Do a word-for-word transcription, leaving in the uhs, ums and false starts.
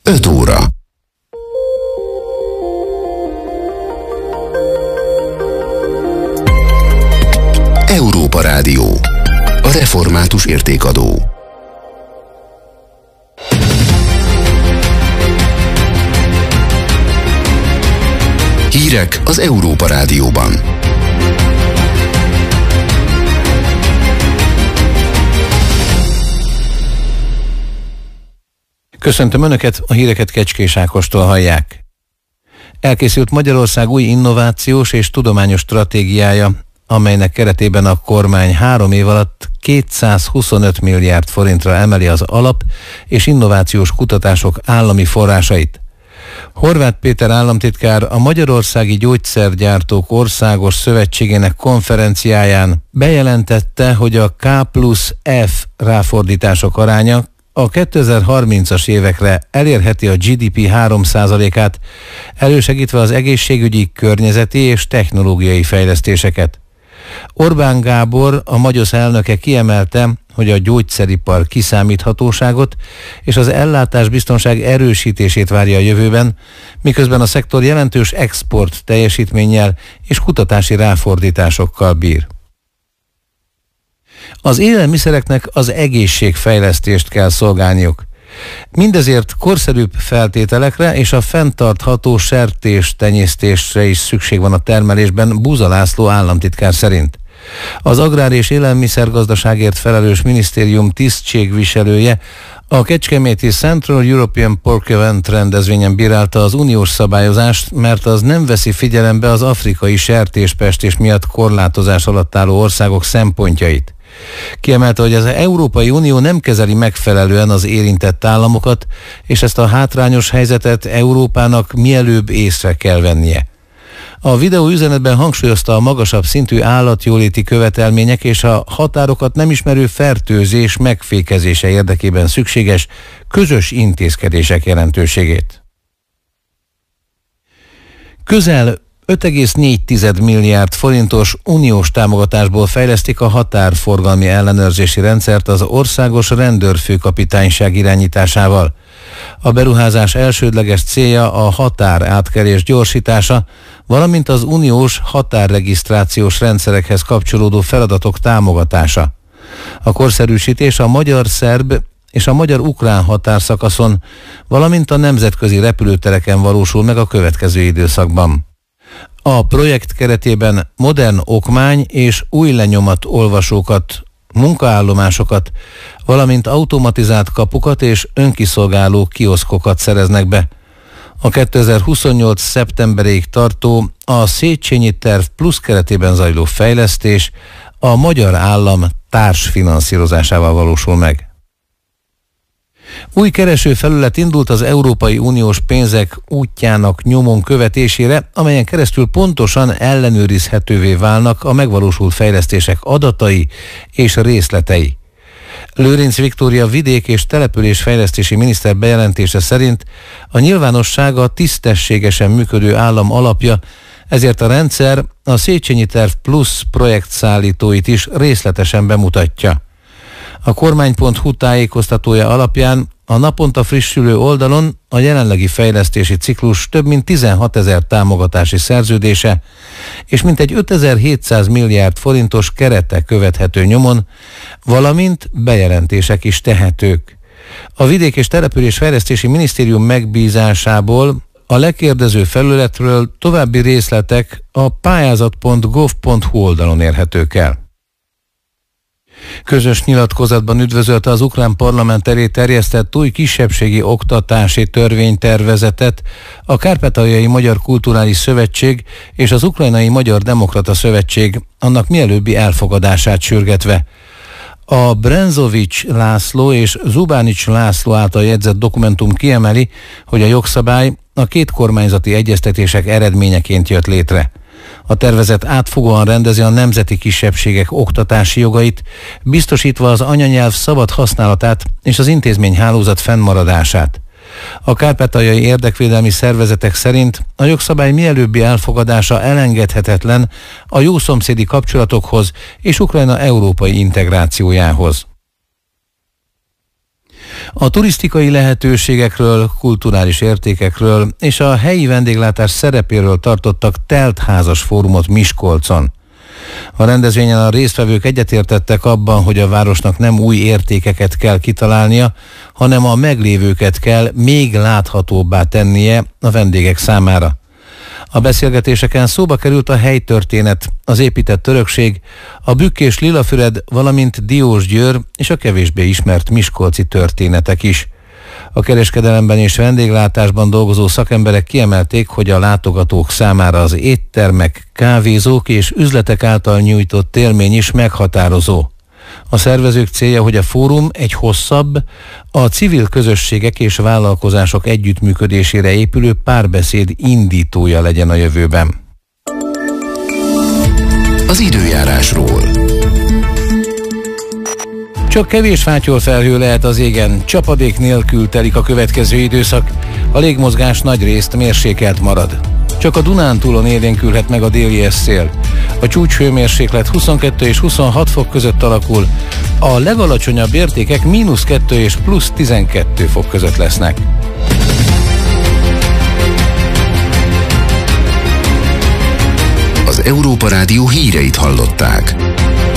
öt óra. Európa Rádió. A református értékadó. Hírek az Európa Rádióban. Köszöntöm Önöket, a híreket Kecskés Ákostól hallják. Elkészült Magyarország új innovációs és tudományos stratégiája, amelynek keretében a kormány három év alatt kétszázhuszonöt milliárd forintra emeli az alap- és innovációs kutatások állami forrásait. Horváth Péter államtitkár a Magyarországi Gyógyszergyártók Országos Szövetségének konferenciáján bejelentette, hogy a K plusz F ráfordítások aránya a kétezer-harmincas évekre elérheti a gé dé pé három százalékát, elősegítve az egészségügyi, környezeti és technológiai fejlesztéseket. Orbán Gábor, a Magyarország elnöke kiemelte, hogy a gyógyszeripar kiszámíthatóságot és az ellátásbiztonság erősítését várja a jövőben, miközben a szektor jelentős export teljesítménnyel és kutatási ráfordításokkal bír. Az élelmiszereknek az egészségfejlesztést kell szolgálniuk. Mindezért korszerűbb feltételekre és a fenntartható sertéstenyésztésre is szükség van a termelésben, Búza László államtitkár szerint. Az Agrár- és Élelmiszergazdaságért felelős minisztérium tisztségviselője a kecskeméti Central European Pork Event rendezvényen bírálta az uniós szabályozást, mert az nem veszi figyelembe az afrikai sertéspestés miatt korlátozás alatt álló országok szempontjait. Kiemelte, hogy az Európai Unió nem kezeli megfelelően az érintett államokat, és ezt a hátrányos helyzetet Európának mielőbb észre kell vennie. A videóüzenetben hangsúlyozta a magasabb szintű állatjóléti követelmények és a határokat nem ismerő fertőzés megfékezése érdekében szükséges közös intézkedések jelentőségét. Közel öt egész négy milliárd forintos uniós támogatásból fejlesztik a határforgalmi ellenőrzési rendszert az országos rendőrfőkapitányság irányításával. A beruházás elsődleges célja a határátkelés gyorsítása, valamint az uniós határregisztrációs rendszerekhez kapcsolódó feladatok támogatása. A korszerűsítés a magyar-szerb és a magyar-ukrán határszakaszon, valamint a nemzetközi repülőtereken valósul meg a következő időszakban. A projekt keretében modern okmány és új lenyomat olvasókat, munkaállomásokat, valamint automatizált kapukat és önkiszolgáló kioszkokat szereznek be. A kétezer-huszonnyolc szeptemberéig tartó a Széchenyi Terv Plusz keretében zajló fejlesztés a magyar állam társfinanszírozásával valósul meg. Új keresőfelület indult az Európai Uniós pénzek útjának nyomon követésére, amelyen keresztül pontosan ellenőrizhetővé válnak a megvalósult fejlesztések adatai és részletei. Lőrinc Viktória vidék- és településfejlesztési miniszter bejelentése szerint a nyilvánosság a tisztességesen működő állam alapja, ezért a rendszer a Széchenyi Terv Plusz projekt szállítóit is részletesen bemutatja. A kormány pont hu tájékoztatója alapján a naponta frissülő oldalon a jelenlegi fejlesztési ciklus több mint tizenhatezer támogatási szerződése és mintegy ötezer-hétszáz milliárd forintos kerete követhető nyomon, valamint bejelentések is tehetők. A Vidék- és Településfejlesztési Minisztérium megbízásából a lekérdező felületről további részletek a pályázat pont gov pont hu oldalon érhetők el. Közös nyilatkozatban üdvözölte az ukrán parlament elé terjesztett új kisebbségi oktatási törvénytervezetet a Kárpátaljai Magyar Kulturális Szövetség és az Ukrajnai Magyar Demokrata Szövetség, annak mielőbbi elfogadását sürgetve. A Brenzovics László és Zubánics László által jegyzett dokumentum kiemeli, hogy a jogszabály a két kormányzati egyeztetések eredményeként jött létre. A tervezet átfogóan rendezi a nemzeti kisebbségek oktatási jogait, biztosítva az anyanyelv szabad használatát és az intézményhálózat fennmaradását. A kárpátaljai érdekvédelmi szervezetek szerint a jogszabály mielőbbi elfogadása elengedhetetlen a jó szomszédi kapcsolatokhoz és Ukrajna európai integrációjához. A turisztikai lehetőségekről, kulturális értékekről és a helyi vendéglátás szerepéről tartottak teltházas fórumot Miskolcon. A rendezvényen a résztvevők egyetértettek abban, hogy a városnak nem új értékeket kell kitalálnia, hanem a meglévőket kell még láthatóbbá tennie a vendégek számára. A beszélgetéseken szóba került a helytörténet, az épített örökség, a Bükk és Lilafüred, valamint Diósgyőr és a kevésbé ismert miskolci történetek is. A kereskedelemben és vendéglátásban dolgozó szakemberek kiemelték, hogy a látogatók számára az éttermek, kávézók és üzletek által nyújtott élmény is meghatározó. A szervezők célja, hogy a fórum egy hosszabb, a civil közösségek és vállalkozások együttműködésére épülő párbeszéd indítója legyen a jövőben. Az időjárásról. Csak kevés fátyolfelhő lehet az égen, csapadék nélkül telik a következő időszak, a légmozgás nagyrészt mérsékelt marad. Csak a Dunántúlon élénkülhet meg a déli szél. A csúcshőmérséklet huszonkettő és huszonhat fok között alakul, a legalacsonyabb értékek mínusz kettő és plusz tizenkettő fok között lesznek. Az Európa Rádió híreit hallották.